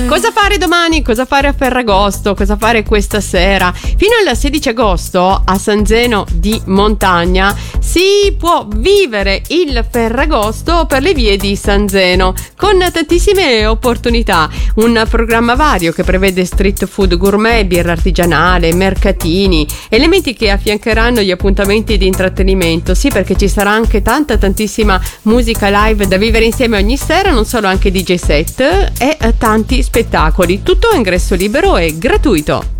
Cosa fare domani? Cosa fare a Ferragosto? Cosa fare questa sera? Fino al 16 agosto a San Zeno di Montagna si può vivere il Ferragosto per le vie di San Zeno con tantissime opportunità. Un programma vario che prevede street food gourmet, birra artigianale, mercatini, elementi che affiancheranno gli appuntamenti di intrattenimento. Sì, perché ci sarà anche tantissima musica live da vivere insieme ogni sera, non solo anche DJ set e tanti spettacoli. Tutto a ingresso libero e gratuito.